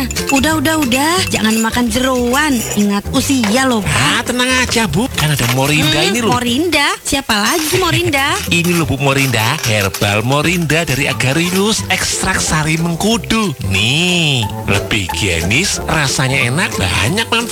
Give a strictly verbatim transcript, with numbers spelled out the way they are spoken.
Udah, udah, udah. Jangan makan jeroan. Ingat usia loh, Pak. Ah, tenang aja, Bu. Kan ada Morinda Hmm, ini loh. Morinda? Siapa lagi Morinda? Ini loh, Bu, Morinda. Herbal Morinda dari Agarinius. Ekstrak sari mengkudu. Nih, lebih higienis, rasanya enak, banyak manfaatnya.